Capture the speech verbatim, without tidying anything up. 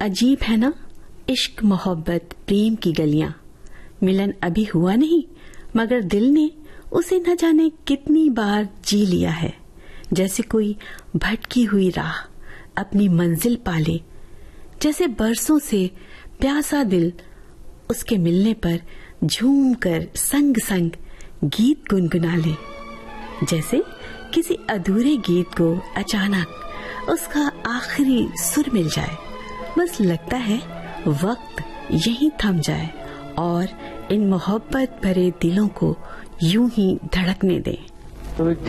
अजीब है ना, इश्क मोहब्बत प्रेम की गलियां। मिलन अभी हुआ नहीं, मगर दिल ने उसे न जाने कितनी बार जी लिया है। जैसे कोई भटकी हुई राह अपनी मंजिल पाले, जैसे बरसों से प्यासा दिल उसके मिलने पर झूम कर संग संग गीत गुनगुना ले। जैसे किसी अधूरे गीत को अचानक उसका आखिरी सुर मिल जाए। बस लगता है वक्त यहीं थम जाए और इन मोहब्बत भरे दिलों को यूं ही धड़कने दे।